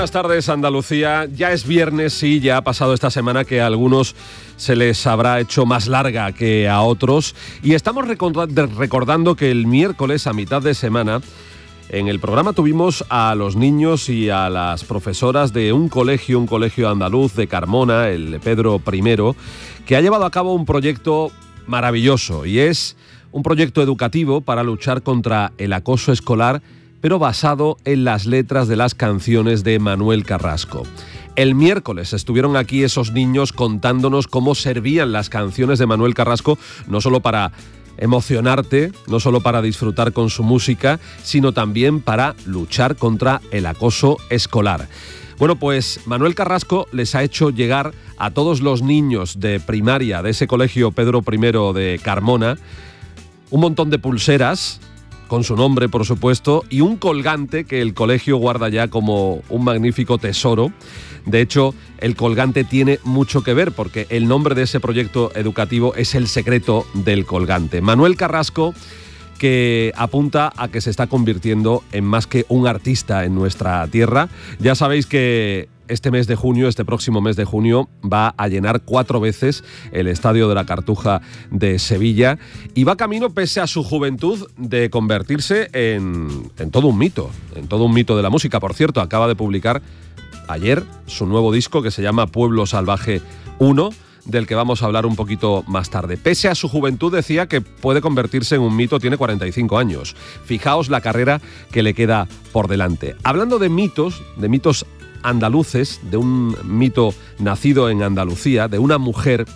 Buenas tardes, Andalucía. Ya es viernes, sí, ya ha pasado esta semana que a algunos se les habrá hecho más larga que a otros. Y estamos recordando que el miércoles, a mitad de semana, en el programa tuvimos a los niños y a las profesoras de un colegio andaluz de Carmona, el Pedro I, que ha llevado a cabo un proyecto maravilloso, y es un proyecto educativo para luchar contra el acoso escolar, pero basado en las letras de las canciones de Manuel Carrasco. El miércoles estuvieron aquí esos niños contándonos cómo servían las canciones de Manuel Carrasco, no solo para emocionarte, no solo para disfrutar con su música, sino también para luchar contra el acoso escolar. Bueno, pues Manuel Carrasco les ha hecho llegar a todos los niños de primaria de ese colegio Pedro I de Carmona un montón de pulseras con su nombre, por supuesto, y un colgante que el colegio guarda ya como un magnífico tesoro. De hecho, el colgante tiene mucho que ver porque el nombre de ese proyecto educativo es El secreto del colgante. Manuel Carrasco, que apunta a que se está convirtiendo en más que un artista en nuestra tierra. Ya sabéis que este próximo mes de junio, va a llenar 4 veces el Estadio de la Cartuja de Sevilla y va camino, pese a su juventud, de convertirse en todo un mito de la música. Por cierto, acaba de publicar ayer su nuevo disco que se llama Pueblo Salvaje 1, del que vamos a hablar un poquito más tarde. Pese a su juventud, decía que puede convertirse en un mito, tiene 45 años. Fijaos la carrera que le queda por delante. Hablando de mitos andaluces, de un mito nacido en Andalucía, de una mujer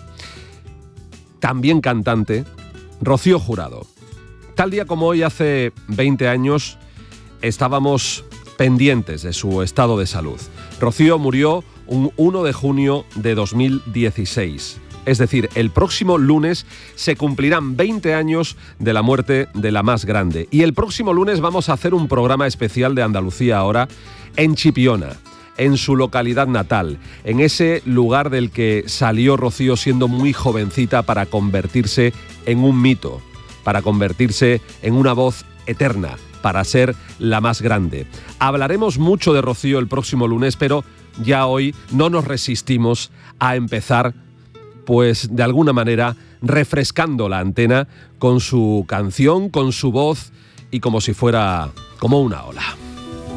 también cantante, Rocío Jurado. Tal día como hoy, hace 20 años, estábamos pendientes de su estado de salud. Rocío murió un 1 de junio de 2016. Es decir, el próximo lunes se cumplirán 20 años de la muerte de la más grande. Y el próximo lunes vamos a hacer un programa especial de Andalucía Ahora en Chipiona, en su localidad natal, en ese lugar del que salió Rocío siendo muy jovencita para convertirse en un mito, para convertirse en una voz eterna, para ser la más grande. Hablaremos mucho de Rocío el próximo lunes, pero ya hoy no nos resistimos a empezar, pues de alguna manera, refrescando la antena con su canción, con su voz y como si fuera como una ola.